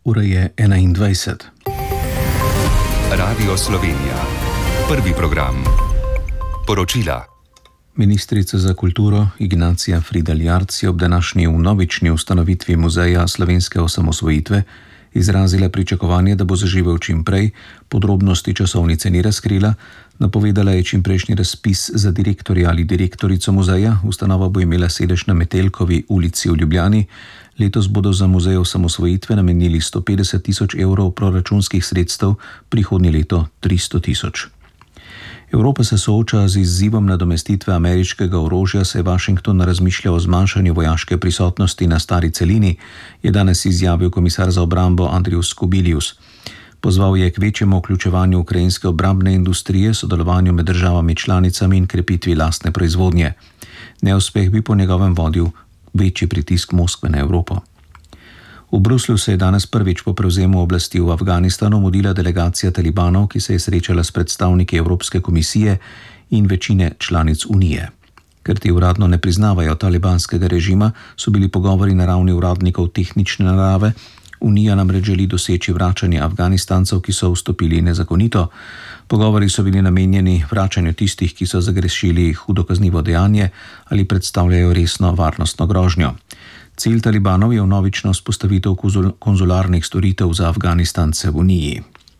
Ura je 21. Radio Slovenija. Prvi program. Poročila. Ministrica za kulturo Ignacija Fridl Jarc je ob današnji vnovični ustanovitvi Muzeja slovenske osamosvojitve izrazila pričakovanje, da bo zaživel čim prej, podrobnosti časovnice ni razkrila, napovedala je čimprejšnji razpis za direktorja ali direktorico muzeja. Ustanova bo imela sedež na Metelkovi ulici v Ljubljani. Letos bodo za Muzej osamosvojitve namenili 150 000 evrov proračunskih sredstev, prihodnje leto 300 000. Evropa se sooča z izzivom nadomestitve ameriškega orožja, saj Washington razmišlja o zmanjšanju vojaške prisotnosti na stari celini, je danes izjavil komisar za obrambo Andrius Kubilius. Pozval je k večjemu vključevanju ukrajinske obrambne industrije, sodelovanju med državami članicami in krepitvi lastne proizvodnje. Neuspeh bi po njegovem vodil večji pritisk Moskve na Evropo. V Bruslju se je danes prvič po prevzemu oblasti v Afganistanu mudila delegacija talibanov, ki se je srečala s predstavniki Evropske komisije in večine članic Unije. Ker ti uradno ne priznavajo talibanskega režima, so bili pogovori na ravni uradnikov tehnične narave. Unija namreč želi doseči vračanje Afganistancev, ki so vstopili nezakonito. Pogovori so bili namenjeni vračanju tistih, ki so zagrešili hudo kaznivo dejanje ali predstavljajo resno varnostno grožnjo. Cilj talibanov je vnovično vzpostavitev konzularnih storitev za Afganistance v Uniji.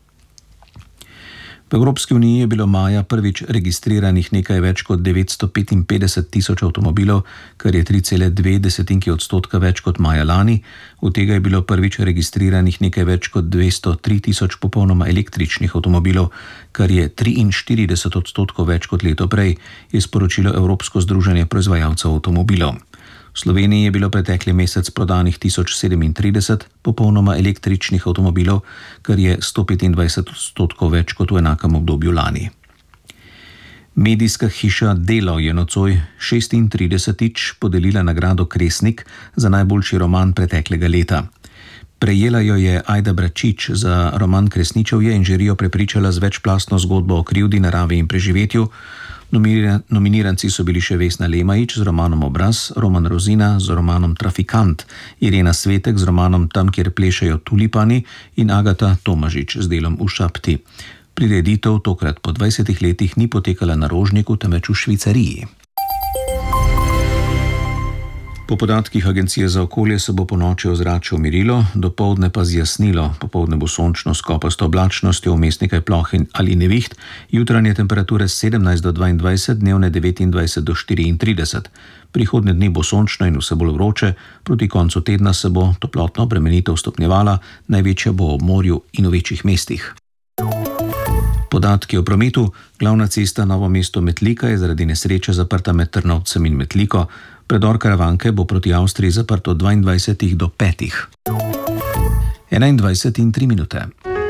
V Evropski uniji je bilo maja prvič registriranih nekaj več kot 955 000 avtomobilov, kar je 3,2% več kot maja lani. Od tega je bilo prvič registriranih nekaj več kot 203 000 popolnoma električnih avtomobilov, kar je 43% več kot leto prej, je sporočilo Evropsko združenje proizvajalcev avtomobilov. V Sloveniji je bilo pretekli mesec prodanih 1037 popolnoma električnih avtomobilov, kar je 125% več kot v enakem obdobju lani. Medijska hiša Delo je nocoj 36. podelila nagrado Kresnik za najboljši roman preteklega leta. Prejela jo je Ajda Bračič za roman Kresničevje in žirijo prepričala z večplastno zgodbo o krivdi, naravi in preživetju. Nominiranci so bili še Vesna Lemajič z romanom Obraz, Roman Rozina z romanom Trafikant, Irena Svetek z romanom Tam, kjer plešejo tulipani in Agata Tomažič z delom V šapti. Prireditev tokrat po 20 letih ni potekala na Rožniku, temveč v Švicariji. Po podatkih Agencije za okolje se bo ponoči ozračje umirilo, dopoldne pa zjasnilo, popoldne bo sončno s kopasto oblačnostjo, vmes nekaj ploh ali neviht, jutranje temperature 17 do 22, dnevne 29 do 34. Prihodnje dni bo sončno in vse bolj vroče, proti koncu tedna se bo toplotna obremenitev stopnjevala, največja bo ob morju in v večjih mestih. Podatki o prometu. Glavna cesta Novo mesto-Metlika je zaradi nesreče zaprta med Trnovcem in Metliko. Predor Karavanke bo proti Avstriji zaprt od 22 do 5. 21:03.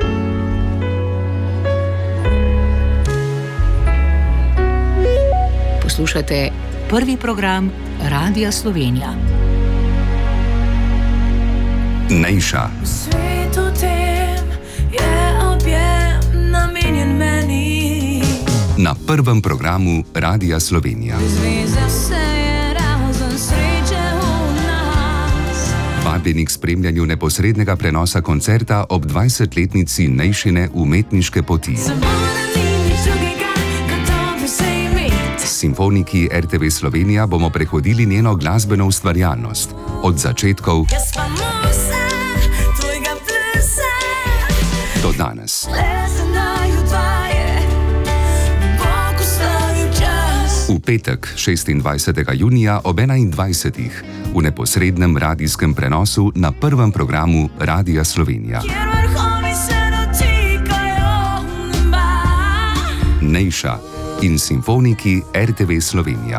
Poslušate prvi program Radia Slovenija. Nejša. Na prvem programu Radia Slovenija. Vabljeni k spremljanju neposrednega prenosa koncerta ob 20-letnici Nejšine umetniške poti. S simfoniki RTV Slovenija bomo prehodili njeno glasbeno ustvarjalnost. Od začetkov do danes. V petek 26. junija ob 21. v neposrednem radijskem prenosu na prvem programu Radia Slovenija. Nejša in simfoniki RTV Slovenija.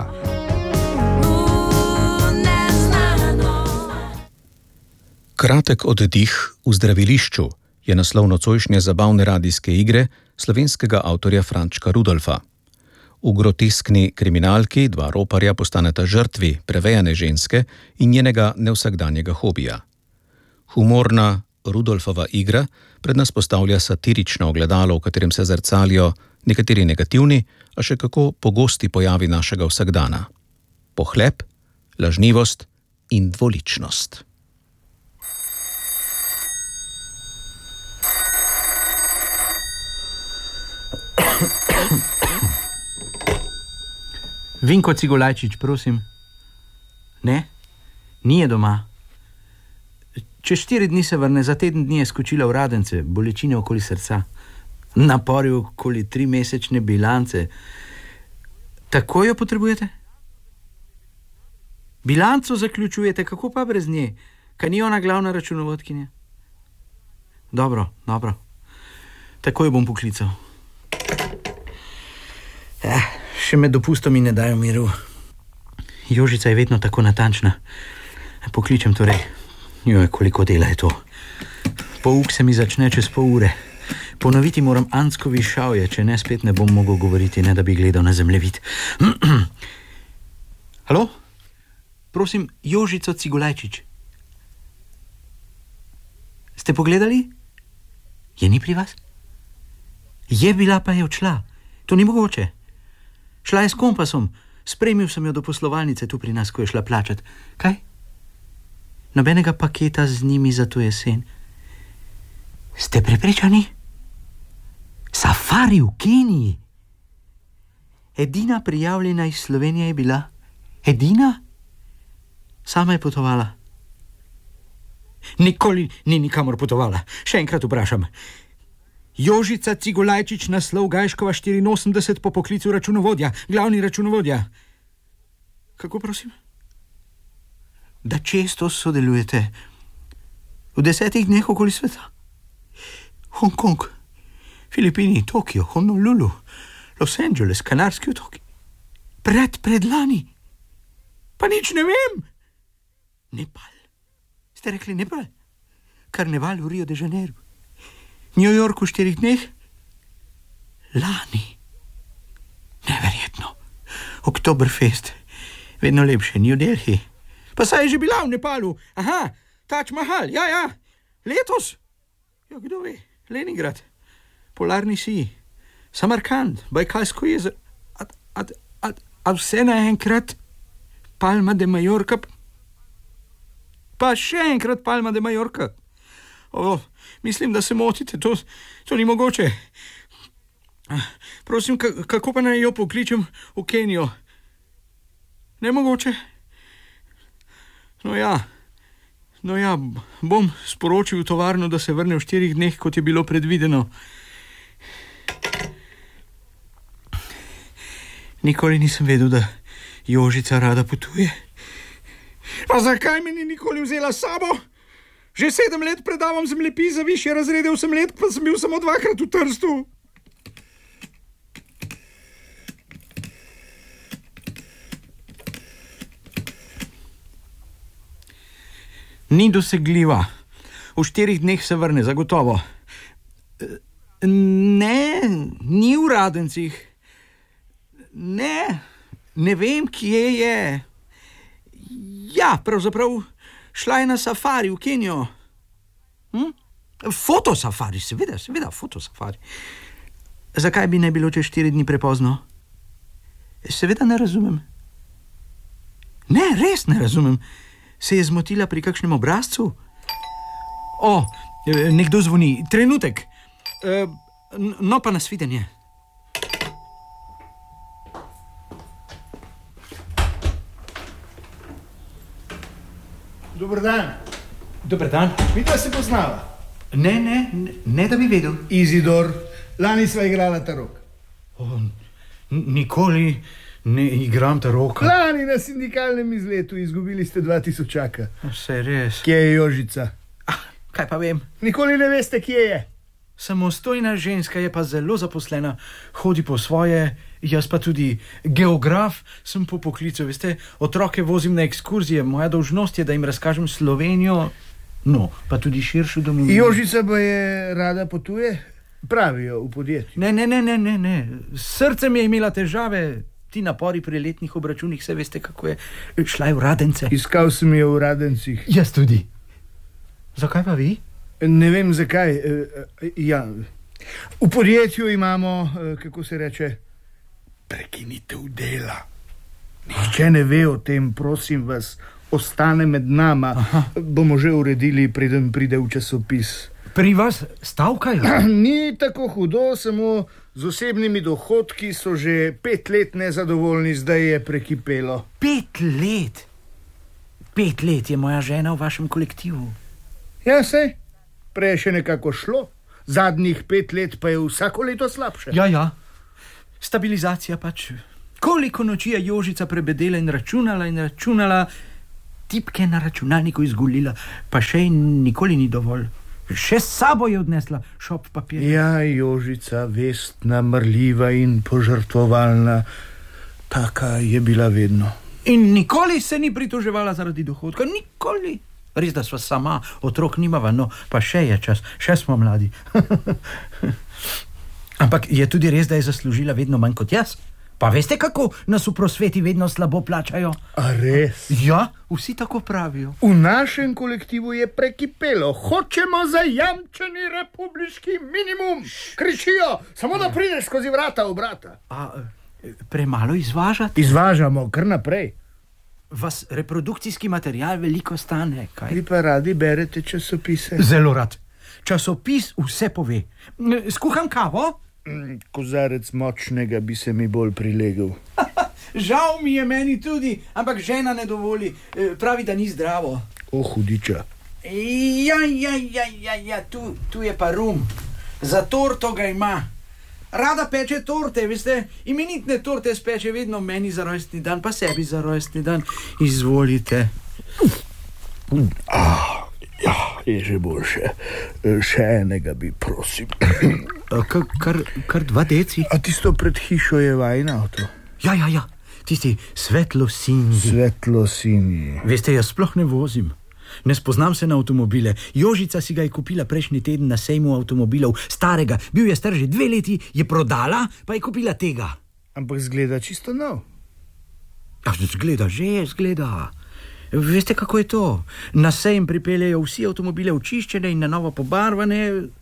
Kratek oddih v zdravilišču je naslov nocojšnje zabavne radijske igre slovenskega avtorja Frančka Rudolfa. V groteskni kriminalki dva roparja postaneta žrtvi prevejane ženske in njenega nevsakdanjega hobija. Humorna Rudolfova igra pred nas postavlja satirično ogledalo, v katerem se zrcalijo nekateri negativni, a še kako pogosti pojavi našega vsakdana. Pohlep, lažnivost in dvoličnost. Vinko Cigolajčič, prosim. Ne? Ni je doma. Čez 4 dni se vrne, za teden dni je skočila v Radence, bolečine okoli srca. Napori okoli 3-mesečne bilance. Tako jo potrebujete? Bilanco zaključujete, kako pa brez nje? Kaj ni ona glavna računovodkinja? Dobro. Tako jo bom poklical. Še med dopustom mi ne dajo miru. Jožica je vedno tako natančna. Pokličem torej. Joj, koliko dela je to. Pouk se mi začne čez pol ure. Ponoviti moram Anskovi šavje, če ne spet ne bom mogel govoriti, ne da bi gledal na zemljevid. Halo? Prosim, Jožico Cigolajčič. Ste pogledali? Je ni pri vas? Je bila, pa je odšla. To ni mogoče. Šla je s kompasom. Spremil sem jo do poslovalnice tu pri nas, ko je šla plačat. Kaj? Nobenega paketa z njimi za to jesen. Ste prepričani? Safari v Keniji. Edina prijavljena iz Slovenije je bila. Edina? Sama je potovala. Nikoli ni nikamor potovala. Še enkrat vprašam. Jožica Cigolajčič, naslov Gajškova 84, po poklicu računovodja, glavni računovodja. Kako prosim? Da često sodelujete v 10 dneh okoli sveta. Hongkong, Filipini, Tokio, Honolulu, Los Angeles, Kanarski otoki. Predlani. Pa nič ne vem. Nepal. Ste rekli Nepal? Karneval v Rio de Janeiro. New York v 4 dneh? Lani. Neverjetno. Oktoberfest. Vedno lepše. New Delhi. Pa saj je že bila v Nepalu. Aha, Taj Mahal. Ja. Letos? Ja, kdo ve? Leningrad. Polarni sij. Samarkand. Bajkalsko jezero. A vse naenkrat? Palma de Mallorca. Pa še enkrat Palma de Mallorca. Mislim, da se motite, to ni mogoče. Prosim, kako pa naj jo pokličem v Kenijo? Nemogoče? No ja, bom sporočil v tovarno, da se vrne v 4 dneh, kot je bilo predvideno. Nikoli nisem vedel, da Jožica rada potuje. Pa zakaj me ni nikoli vzela s sabo? Že 7 let predavam zemljepis za višje razrede, 8 let pa sem bil samo 2-krat v Trstu. Ni dosegljiva. V 4 dneh se vrne, zagotovo. Ne, ni v Radencih. Ne vem, kje je. Ja, pravzaprav šla je na safari v Kenijo. Fotosafari, seveda, fotosafari. Zakaj bi ne bilo čez 4 dni prepozno? Seveda ne razumem. Ne, res ne razumem. Se je zmotila pri kakšnem obrazcu? Nekdo zvoni. Trenutek. No pa nasvidenje. Dober dan. Dober dan. Vidva se poznava? Ne da bi vedel. Izidor, lani sva igrala tarok. Nikoli ne igram taroka. Lani na sindikalnem izletu izgubili ste 2000. Vse res. Kje je Jožica? Kaj pa vem? Nikoli ne veste, kje je. Samostojna ženska je pa zelo zaposlena. Hodi po svoje, jaz pa tudi geograf sem po poklicu. Veste, otroke vozim na ekskurzije. Moja dolžnost je, da jim razkažem Slovenijo, no, pa tudi širšo domovino. Jožica pa je rada potuje? Pravijo v podjetju. Ne. S srcem je imela težave. Ti napori pri letnih obračunih, se veste, kako je. Šla je v Radence. Iskal sem jo v Radencih. Jaz tudi. Zakaj pa vi? Ne vem zakaj. Ja. V podjetju imamo, kako se reče, prekinitev dela. Nihče ne ve o tem, prosim vas, ostane med nama. Aha. Bomo že uredili, preden pride v časopis. Pri vas stavkajo? Ni tako hudo, samo z osebnimi dohodki so že 5 let nezadovoljni, zdaj je prekipelo. 5 let? 5 let je moja žena v vašem kolektivu. Ja, sej, prej je še nekako šlo. Zadnjih 5 let pa je vsako leto slabše. Ja. Stabilizacija pač. Koliko noči je Jožica prebedela in računala, tipke na računalniku izgulila, pa še nikoli ni dovolj. Še s sabo je odnesla šop papirja. Ja, Jožica, vestna, marljiva in požrtvovalna, taka je bila vedno. In nikoli se ni pritoževala zaradi dohodka, nikoli. Res, da sva sama, otrok nimava, no, pa še je čas, še smo mladi. Ampak je tudi res, da je zaslužila vedno manj kot jaz. Pa veste, kako nas v prosveti vedno slabo plačajo? A res? Ja, vsi tako pravijo. V našem kolektivu je prekipelo. Hočemo zajamčeni republiški minimum. Kričijo, samo da prideš skozi vrata obrata. A premalo izvažate? Izvažamo, kar naprej. Vas reprodukcijski material veliko stane, kaj? Vi pa radi berete časopise? Zelo rad. Časopis vse pove. Skuham kavo? Kozarec močnega bi se mi bolj prilegel. Žal mi je, meni tudi, ampak žena ne dovoli. Pravi, da ni zdravo. O, hudiča. Ja, tu je pa rum. Za torto ga ima. Rada peče torte, veste, imenitne torte speče vedno meni za rojstni dan, pa sebi za rojstni dan. Izvolite. Ja, je že boljše. Še enega bi, prosim. Kar 2 deci? A tisto pred hišo je vajin avto? Ja, tisti svetlo-sinji. Svetlo-sinji. Veste, jaz sploh ne vozim. Ne spoznam se na avtomobile. Jožica si ga je kupila prejšnji teden na sejmu avtomobilov, starega. Bil je star že 2 leti, je prodala, pa je kupila tega. Ampak zgleda čisto nov. Zgleda. Veste, kako je to? Na sejem pripeljejo vsi avtomobile očiščene in na novo pobarvane.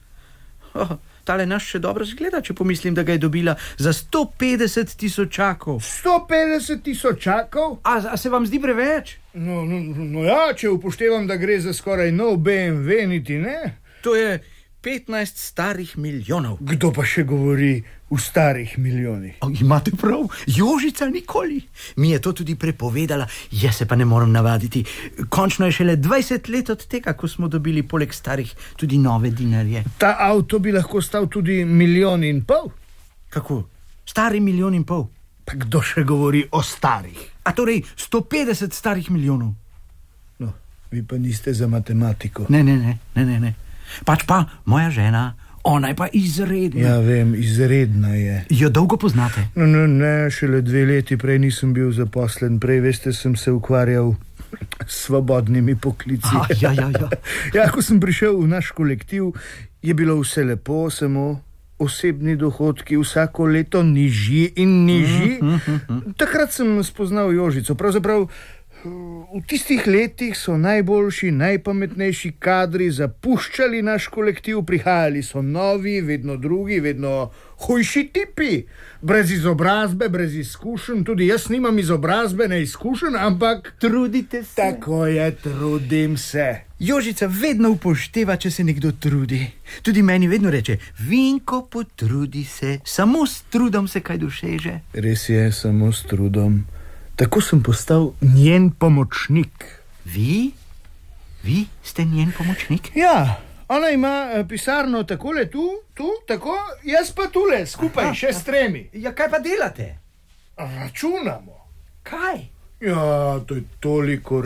Tale naš še dobro zgleda, če pomislim, da ga je dobila za 150 tisočakov. 150 tisočakov? A se vam zdi preveč? No ja, če upoštevam, da gre za skoraj nov BMW, niti ne. To je 15 starih milijonov. Kdo pa še govori v starih milijonih? Imate prav, Jožica nikoli. Mi je to tudi prepovedala, jaz se pa ne morem navaditi. Končno je šele 20 let od tega, ko smo dobili poleg starih tudi nove dinarje. Ta avto bi lahko stal tudi 1,5 milijona. Kako? Stari 1,5 milijona? Pa kdo še govori o starih? A torej 150 starih milijonov? No, vi pa niste za matematiko. Ne. Pač pa moja žena, ona je pa izredna. Ja, vem, izredna je. Jo dolgo poznate? Ne, šele 2 leti prej nisem bil zaposlen. Prej, veste, sem se ukvarjal s svobodnimi poklici. Ja. Ja, ko sem prišel v naš kolektiv, je bilo vse lepo, samo osebni dohodki vsako leto nižji in nižji. Takrat sem spoznal Jožico. Pravzaprav v tistih letih so najboljši, najpametnejši kadri zapuščali naš kolektiv, prihajali so novi, vedno drugi, vedno hujši tipi, brez izobrazbe, brez izkušenj. Tudi jaz nimam izobrazbe, ne izkušenj, ampak trudite se. Tako je, trudim se. Jožica vedno upošteva, če se nekdo trudi. Tudi meni vedno reče: Vinko, potrudi se, samo s trudom se kaj doseže. Res je, samo s trudom. Tako sem postal njen pomočnik. Vi? Vi ste njen pomočnik? Ja, ona ima pisarno takole tu, tako, jaz pa tule, skupaj, še s 3. Ja, kaj pa delate? Računamo. Kaj? Ja, to je toliko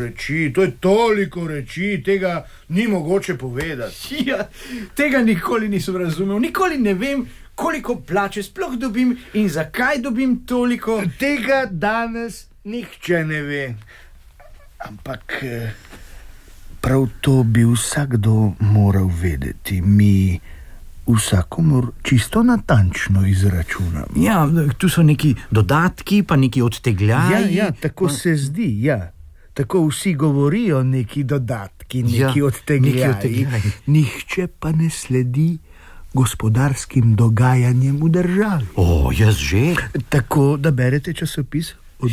reči, tega ni mogoče povedati. Ja, tega nikoli nisem razumel, nikoli ne vem, koliko plače sploh dobim in zakaj dobim toliko. Tega danes nihče ne ve. Ampak prav to bi vsakdo moral vedeti. Mi vsakomur čisto natančno izračunamo. Ja, tu so neki dodatki, pa neki odtegljaji. Ja, tako se zdi, ja. Tako vsi govorijo, neki dodatki, neki odtegljaji. Nihče pa ne sledi gospodarskim dogajanjem v državi. Jaz že? Tako, da berete časopis?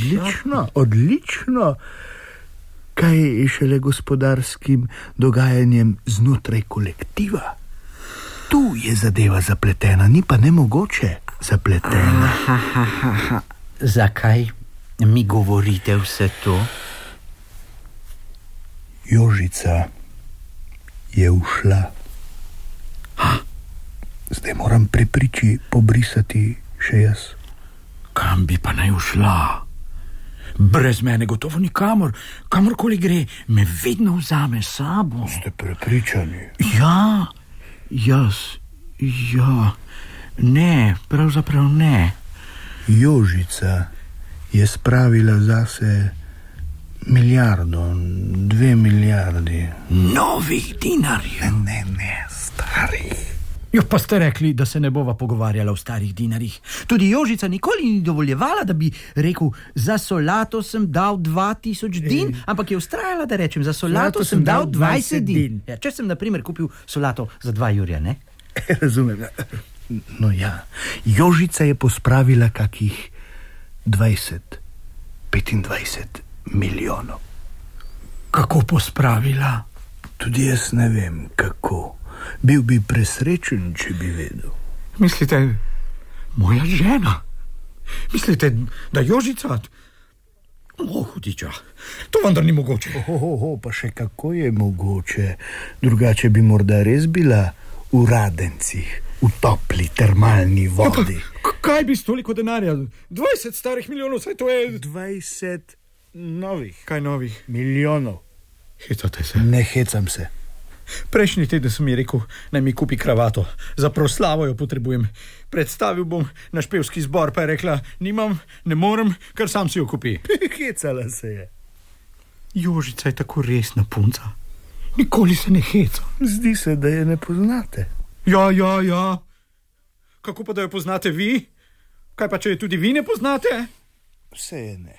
Odlično. Kaj je šele gospodarskim dogajanjem znotraj kolektiva? tu je zadeva zapletena, ni pa nemogoče zapletena. Zakaj mi govorite vse to? Jožica je ušla. Zdaj moram pri priči pobrisati še jaz. Kam bi pa naj ušla? Brez mene gotovo nikamor. Kamorkoli gre, me vedno vzame s sabo. Ste prepričani? Ja, jaz. Ja, ne, pravzaprav ne. Jožica je spravila zase milijardo, 2 milijardi. Novih dinarjev. Ne, starih. Jo, pa ste rekli, da se ne bova pogovarjala o starih dinarjih. Tudi Jožica nikoli ni dovoljevala, da bi rekel, za solato sem dal 2000 din, ampak je vztrajala, da rečem, za solato sem dal 20 din. Ja, če sem, na primer, kupil solato za 2 jurja, ne? Razumem. No ja, Jožica je pospravila kakih 20-25 milijonov. Kako pospravila? Tudi jaz ne vem, kako. Bil bi presrečen, če bi vedel. Mislite, moja žena? Mislite, da Jožica? Hudiča, to vendar ni mogoče. Pa še kako je mogoče. Drugače bi morda res bila v Radencih, v topli termalni vodi. Kaj bi s toliko denarja? 20 starih milijonov, saj to je... 20 novih. Kaj novih? Milijonov. Hecate se. Ne hecam se. Prejšnji teden sem mi rekel, naj mi kupi kravato. Za proslavo jo potrebujem. Predstavil bom na špevski zbor, pa je rekla, nimam, ne morem, kar sam si jo kupi. Hecala se je. Jožica je tako resna punca. Nikoli se ne heca. Zdi se, da je ne poznate. Ja. Kako pa, da jo poznate vi? Kaj pa, če jo tudi vi ne poznate? Vse je ne.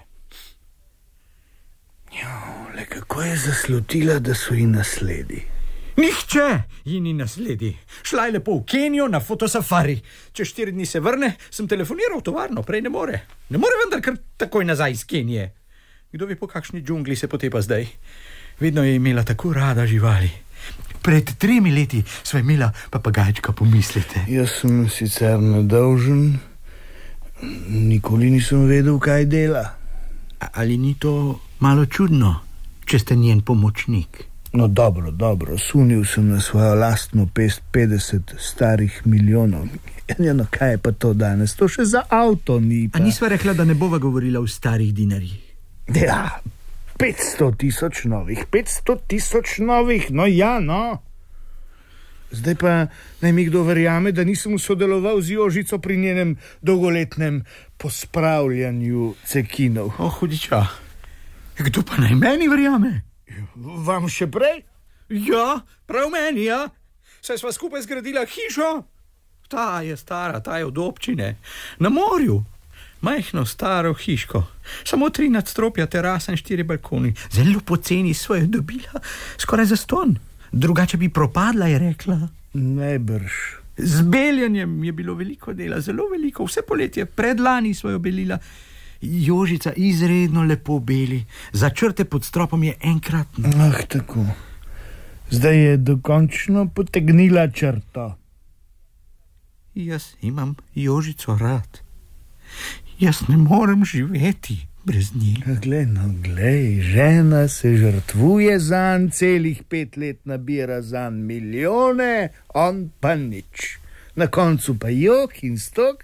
Le kako je zaslutila, da so ji nasledi. Nihče ji ni nasledi. Šla je lepo v Kenijo na fotosafari. Čez 4 dni se vrne, sem telefoniral v tovarno, prej ne more. Ne more vendar kar takoj nazaj iz Kenije. Kdo ve, po kakšni džungli se potepa zdaj. Vedno je imela tako rada živali. Pred 3 leti sva imela papagajčka, pomislite. Jaz sem sicer nedolžen, nikoli nisem vedel, kaj dela. Ali ni to malo čudno, če ste njen pomočnik? No dobro, sunil sem na svojo lastno pest 50 starih milijonov. No, kaj je pa to danes? To še za avto ni pa. A nisva rekla, da ne bova govorila o starih dinarjih? Ja, 500 000 novih, no ja, no. Zdaj pa naj mi kdo verjame, da nisem sodeloval z Jožico pri njenem dolgoletnem pospravljanju cekinov. Hudiča, kdo pa naj meni verjame? Vam še prej? Ja, prav meni, ja. Saj sva skupaj zgradila hišo. Ta je stara, ta je od občine. Na morju. Majhno staro hiško. Samo 3 nadstropja, terasa in 4 balkoni. Zelo poceni sva jo dobila. Skoraj zastonj. Drugače bi propadla, je rekla. Najbrž. Z beljanjem je bilo veliko dela, zelo veliko. Vse poletje, predlani sva jo belila. Jožica izredno lepo beli. Za črte pod stropom je enkratno. Tako. Zdaj je dokončno potegnila črto. Jaz imam Jožico rad. Jaz ne morem živeti brez nje. Glej, žena se žrtvuje zanj, celih 5 let nabira zanj milijone, on pa nič. Na koncu pa jok in stok.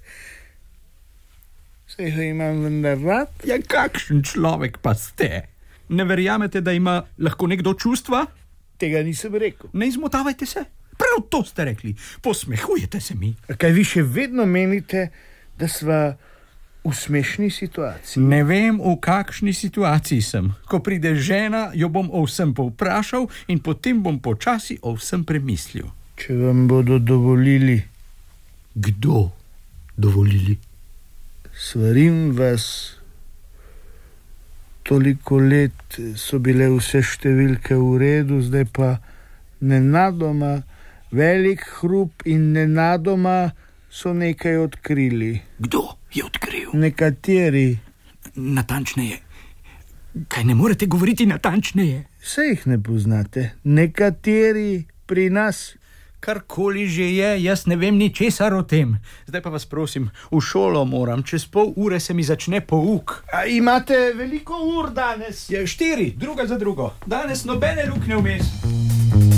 Saj ga imam vendar rad. Ja, kakšen človek pa ste? Ne verjamete, da ima lahko nekdo čustva? Tega nisem rekel. Ne izmotavajte se. Prav to ste rekli. Posmehujete se mi. Kaj vi še vedno menite, da sva v smešni situaciji? Ne vem, v kakšni situaciji sem. Ko pride žena, jo bom o vsem povprašal in potem bom počasi o vsem premislil. Če vam bodo dovolili. Kdo dovolili? Svarim vas, toliko let so bile vse številke v redu, zdaj pa nenadoma velik hrup in nenadoma so nekaj odkrili. Kdo je odkril? Nekateri. Natančneje. Kaj ne morete govoriti natančneje? Saj jih ne poznate. Nekateri pri nas. Karkoli že je, jaz ne vem ničesar o tem. Zdaj pa vas prosim, v šolo moram, čez pol ure se mi začne pouk. A imate veliko ur danes? Je 4, druga za drugo. Danes nobene luknje vmes.